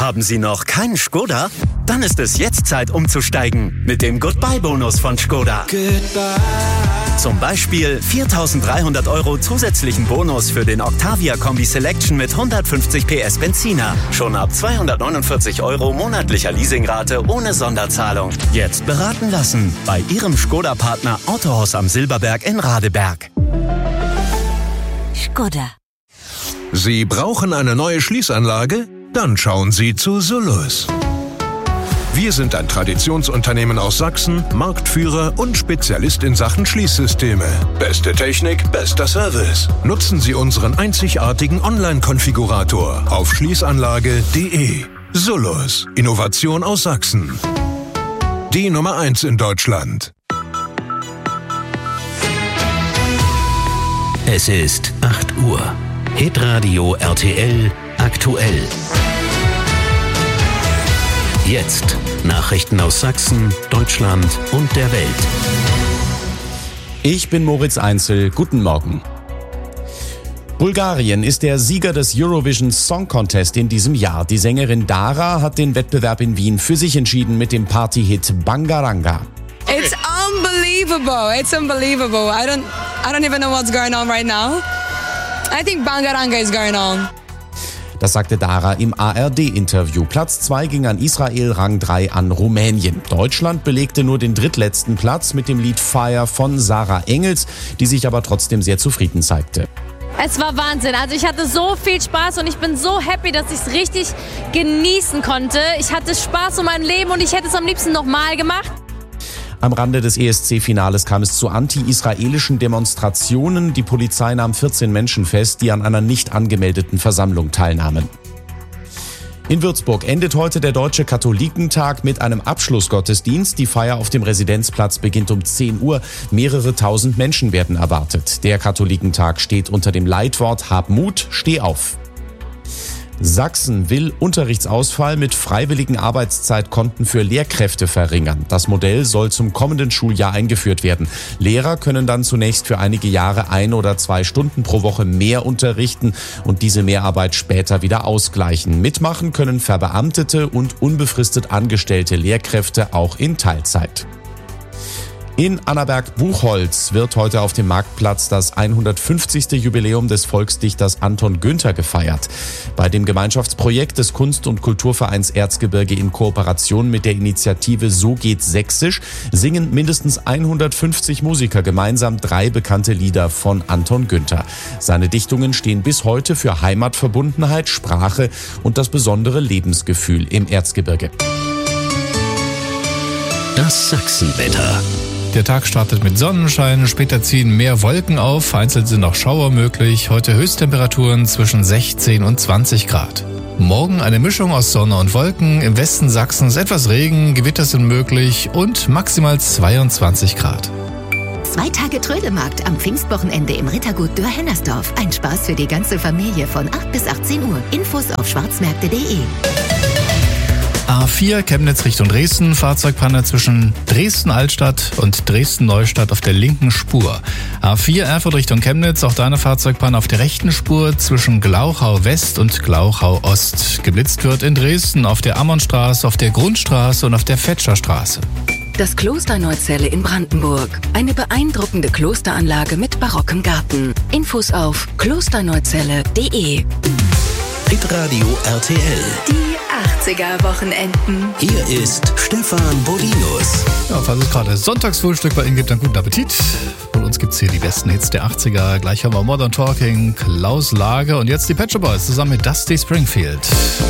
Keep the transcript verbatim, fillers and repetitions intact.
Haben Sie noch keinen Skoda? Dann ist es jetzt Zeit umzusteigen mit dem Goodbye-Bonus von Skoda. Goodbye. Zum Beispiel viertausenddreihundert Euro zusätzlichen Bonus für den Octavia Kombi Selection mit hundertfünfzig P S Benziner. Schon ab zweihundertneunundvierzig Euro monatlicher Leasingrate ohne Sonderzahlung. Jetzt beraten lassen bei Ihrem Skoda-Partner Autohaus am Silberberg in Radeberg. Skoda. Sie brauchen eine neue Schließanlage? Dann schauen Sie zu Sullus. Wir sind ein Traditionsunternehmen aus Sachsen, Marktführer und Spezialist in Sachen Schließsysteme. Beste Technik, bester Service. Nutzen Sie unseren einzigartigen Online-Konfigurator auf schließanlage punkt de. Sullus. Innovation aus Sachsen. Die Nummer eins in Deutschland. Es ist acht Uhr. Hitradio R T L aktuell. Jetzt Nachrichten aus Sachsen, Deutschland und der Welt. Ich bin Moritz Einzel. Guten Morgen. Bulgarien ist der Sieger des Eurovision Song Contest in diesem Jahr. Die Sängerin Dara hat den Wettbewerb in Wien für sich entschieden mit dem Partyhit Bangaranga. It's unbelievable. It's unbelievable. I don't I don't even know what's going on right now. I think Bangaranga is going on. Das sagte Dara im A R D-Interview. Platz zwei ging an Israel, Rang drei an Rumänien. Deutschland belegte nur den drittletzten Platz mit dem Lied Fire von Sarah Engels, die sich aber trotzdem sehr zufrieden zeigte. Es war Wahnsinn. Also ich hatte so viel Spaß und ich bin so happy, dass ich es richtig genießen konnte. Ich hatte Spaß um mein Leben und ich hätte es am liebsten nochmal gemacht. Am Rande des E S C-Finales kam es zu anti-israelischen Demonstrationen. Die Polizei nahm vierzehn Menschen fest, die an einer nicht angemeldeten Versammlung teilnahmen. In Würzburg endet heute der Deutsche Katholikentag mit einem Abschlussgottesdienst. Die Feier auf dem Residenzplatz beginnt um zehn Uhr. Mehrere tausend Menschen werden erwartet. Der Katholikentag steht unter dem Leitwort Hab Mut, steh auf. Sachsen will Unterrichtsausfall mit freiwilligen Arbeitszeitkonten für Lehrkräfte verringern. Das Modell soll zum kommenden Schuljahr eingeführt werden. Lehrer können dann zunächst für einige Jahre ein oder zwei Stunden pro Woche mehr unterrichten und diese Mehrarbeit später wieder ausgleichen. Mitmachen können verbeamtete und unbefristet angestellte Lehrkräfte auch in Teilzeit. In Annaberg-Buchholz wird heute auf dem Marktplatz das hundertfünfzigste Jubiläum des Volksdichters Anton Günther gefeiert. Bei dem Gemeinschaftsprojekt des Kunst- und Kulturvereins Erzgebirge in Kooperation mit der Initiative So geht Sächsisch singen mindestens hundertfünfzig Musiker gemeinsam drei bekannte Lieder von Anton Günther. Seine Dichtungen stehen bis heute für Heimatverbundenheit, Sprache und das besondere Lebensgefühl im Erzgebirge. Das Sachsenwetter. Der Tag startet mit Sonnenschein, später ziehen mehr Wolken auf, vereinzelt sind auch Schauer möglich. Heute Höchsttemperaturen zwischen sechzehn und zwanzig Grad. Morgen eine Mischung aus Sonne und Wolken, im Westen Sachsens etwas Regen, Gewitter sind möglich und maximal zweiundzwanzig Grad. Zwei Tage Trödelmarkt am Pfingstwochenende im Rittergut Dürr-Hennersdorf. Ein Spaß für die ganze Familie von acht bis achtzehn Uhr. Infos auf schwarzmärkte punkt de. A vier Chemnitz Richtung Dresden, Fahrzeugpanne zwischen Dresden-Altstadt und Dresden-Neustadt auf der linken Spur. A vier Erfurt Richtung Chemnitz, auch da eine Fahrzeugpanne auf der rechten Spur zwischen Glauchau West und Glauchau Ost. Geblitzt wird in Dresden auf der Ammonstraße, auf der Grundstraße und auf der Fetscherstraße. Das Kloster Neuzelle in Brandenburg. Eine beeindruckende Klosteranlage mit barockem Garten. Infos auf klosterneuzelle punkt de. Hitradio R T L. Die achtziger-Wochenenden. Hier ist Stefan Bodinus. Ja, falls es gerade Sonntagsfrühstück bei Ihnen gibt, dann guten Appetit. Von uns gibt's hier die besten Hits der achtziger. Gleich haben wir Modern Talking, Klaus Lage und jetzt die Pet Shop Boys zusammen mit Dusty Springfield.